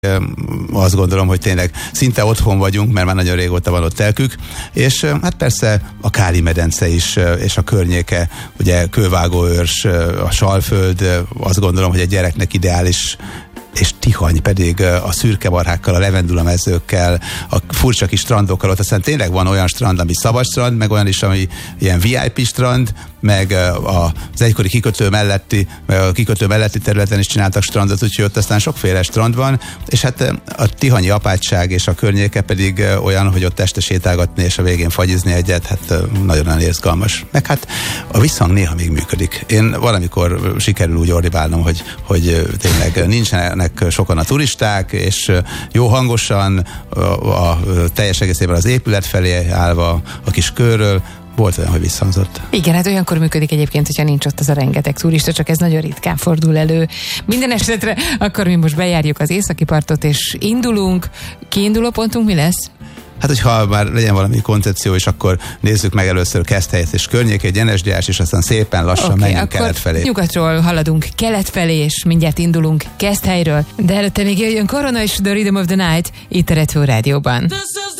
azt gondolom, hogy tényleg szinte otthon vagyunk, mert már nagyon régóta van ott telkük, és hát persze a Káli-medence is, és a környéke, ugye Kővágóőrs, a Salföld, azt gondolom, hogy egy gyereknek ideális, és Tihany pedig a szürkemarhákkal, a levendulamezőkkel, a furcsa kis strandokkal, ott aztán tényleg van olyan strand, ami szabad strand, meg olyan is, ami ilyen VIP strand, meg az egykori kikötő melletti területen is csináltak strandot, úgyhogy ott aztán sokféle strand van, és hát a tihanyi apátság és a környéke pedig olyan, hogy ott este sétálgatni és a végén fagyizni egyet, hát nagyon izgalmas. Meg hát a visszhang néha még működik. Én valamikor sikerül úgy ordibálnom, hogy tényleg nincsenek sokan a turisták, és jó hangosan a teljes egészében az épület felé állva a kis körről, volt olyan, hogy visszhangzott. Igen, hát olyankor működik egyébként, hogyha nincs ott az a rengeteg turista, csak ez nagyon ritkán fordul elő. Minden esetre akkor mi most bejárjuk az északi partot, és indulunk. Kiinduló pontunk mi lesz? Hát, hogyha már legyen valami koncepció, és akkor nézzük meg először Keszthelyet és környékét, Gyenesgyás, és aztán szépen lassan menjünk kelet felé. Nyugatról haladunk kelet felé, és mindjárt indulunk Keszthelyről. De előtte még jöjjön Korona és The Rhythm of the Night itt a Retro Rádióban.